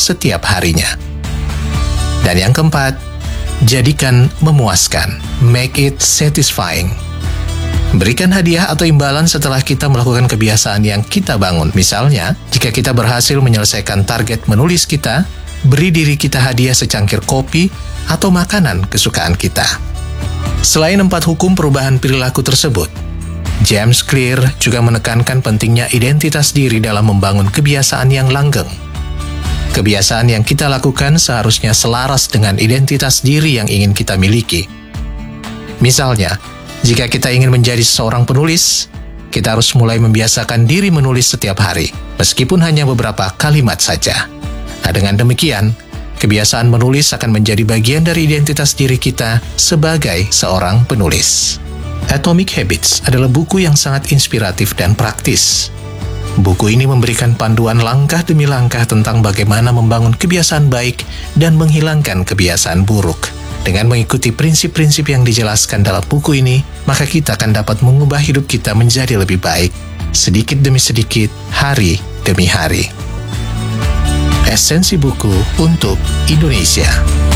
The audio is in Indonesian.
setiap harinya. Dan yang keempat, jadikan memuaskan. Make it satisfying. Berikan hadiah atau imbalan setelah kita melakukan kebiasaan yang kita bangun. Misalnya, jika kita berhasil menyelesaikan target menulis kita, beri diri kita hadiah secangkir kopi atau makanan kesukaan kita. Selain 4 hukum perubahan perilaku tersebut, James Clear juga menekankan pentingnya identitas diri dalam membangun kebiasaan yang langgeng. Kebiasaan yang kita lakukan seharusnya selaras dengan identitas diri yang ingin kita miliki. Misalnya, jika kita ingin menjadi seorang penulis, kita harus mulai membiasakan diri menulis setiap hari, meskipun hanya beberapa kalimat saja. Nah, dengan demikian, kebiasaan menulis akan menjadi bagian dari identitas diri kita sebagai seorang penulis. Atomic Habits adalah buku yang sangat inspiratif dan praktis. Buku ini memberikan panduan langkah demi langkah tentang bagaimana membangun kebiasaan baik dan menghilangkan kebiasaan buruk. Dengan mengikuti prinsip-prinsip yang dijelaskan dalam buku ini, maka kita akan dapat mengubah hidup kita menjadi lebih baik, sedikit demi sedikit, hari demi hari. Esensi buku untuk Indonesia.